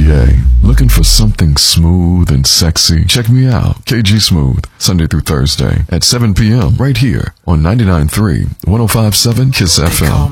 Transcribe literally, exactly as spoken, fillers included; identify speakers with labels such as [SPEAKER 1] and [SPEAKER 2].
[SPEAKER 1] P A. Looking for something smooth and sexy? Check me out, K G Smooth, Sunday through Thursday at seven p.m. right here on ninety-nine point three, one oh five point seven Kiss F M.